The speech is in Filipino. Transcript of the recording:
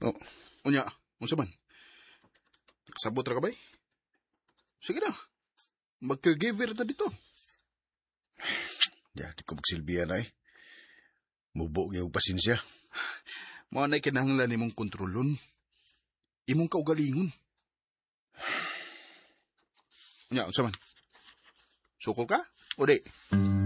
Oh, Unya, unsa man? Nakasabot ra ka bay? Sige na. Mag-caregiver ta dito. di ko magsilbihan ay. Mubo nga yung pasensya. Mao na kinahanglan nimong kontrolon. Imong kaugalingon. Unya, unsa man? Sukol ka? O di?